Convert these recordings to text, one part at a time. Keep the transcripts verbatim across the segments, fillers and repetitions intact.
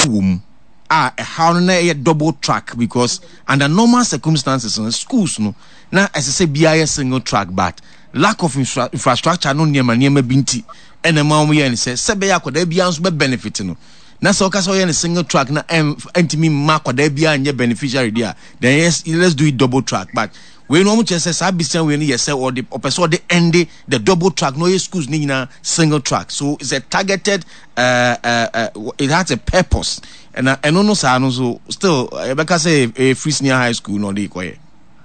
womb. Ah, how na double track because under normal circumstances in schools no na as I say B I S single track but lack of infra- infrastructure no near my near binti and a mom and say sebe ya kwada bia nso be benefit no na so ka so single track na entimi ma kwada bia anye beneficiary dia then yes let's do it double track but we no much say sabisan we no yes or the person the end the double track no schools ni na single track so it's a targeted uh, uh, uh it has a purpose and I no no say no so still Rebecca say a free senior high school no dey quiet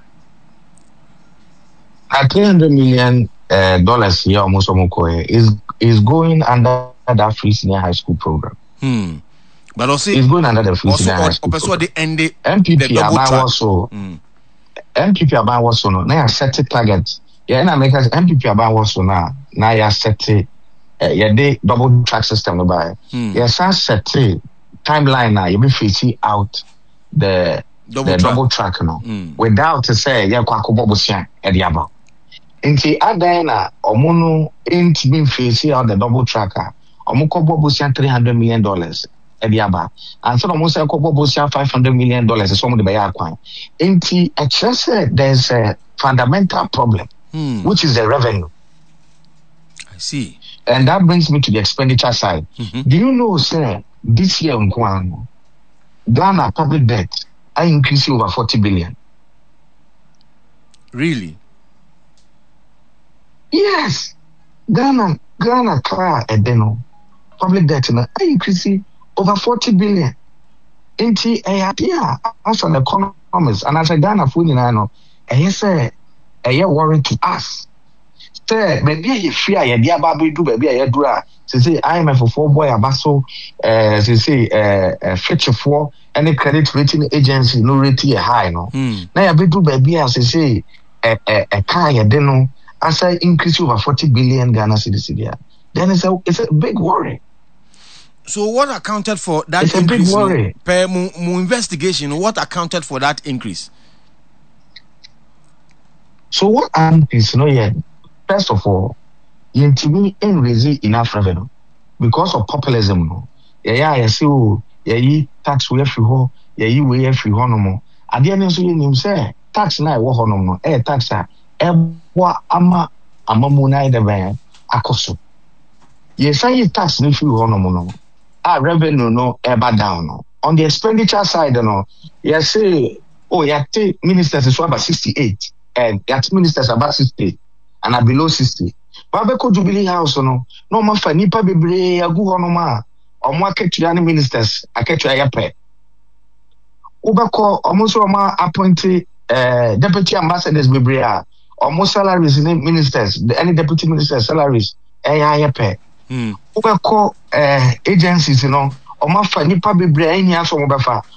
at three hundred million uh, dollars here almost is is going under that free senior high school program. Hmm. But also it's going under the free also, senior high school also program. the end M P P the double track. Also, hmm. M P P about also no. Now set a target. Yeah, na make us M P P about also now. Now you set a yeah the double track system by. Hmm. Yes, I set a timeline now. You be facing out the double the track. double track no. Hmm. Without to say yeah kwa kubobusia ediaba. Inti adana omono ain't been facing out the double tracker. Omoko bobusia three hundred million dollars. Ediaba. And so almost a bobusia five hundred million dollars is some of the bayakwan. Inti actually there's a fundamental problem, hmm. which is the revenue. I see. And that brings me to the expenditure side. Mm-hmm. Do you know, sir, this year in Kwano, Ghana public debt are increasing over forty billion. Really? Yes. Ghana, Ghana car edeno. Public debt are increasing over forty billion. Inti yeah, as an economist, and as a Ghana food in Ano, I say a worry to us. Say, maybe you fear your dear baby do baby a dura. Say, I am a for boy abaso, uh, say, uh, fetch for any credit rating agency, no rating a high, no. Now, I do baby as they say, a a car, you know, as I increase over forty billion Ghana cedis. Then it's a it's a big worry. So what accounted for that it's increase? A big worry. Per mo, mo investigation, what accounted for that increase? So what increase? No, yet. First of all, you ain't raising enough revenue because of populism. No, yeah, yeah, see, oh, yeah, tax we have to yeah, you we have to no more. At the end of the day, say tax na wo no no, eh, tax a eh, wa ama ama mo na ide ben akoso. Yes, say tax no fi ho no mo no. Ah, revenue no ever down no. On the expenditure side, no, yeah, say, oh, yeah, ministers is about sixty-eight, and that ministers about sixty. And are below sixty. But Beko Jubilee House, no, no man for Nipa Bibre, a good on ma, or more Ketriani ministers, a Ketra Yape. Ubako, almost ma appointed uh, deputy ambassadors Bibria, almost salaries in ministers, any deputy ministers' salaries, a Yape. Ubako uh, agencies, you know, or ma for Nipa Bibre, any answer,